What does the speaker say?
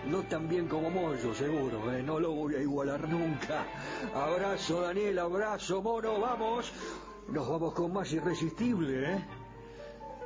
No tan bien como Moyo, seguro, ¿eh? No lo voy a igualar nunca. Abrazo, Daniel, abrazo, mono, vamos. Nos vamos con más Irresistible, ¿eh?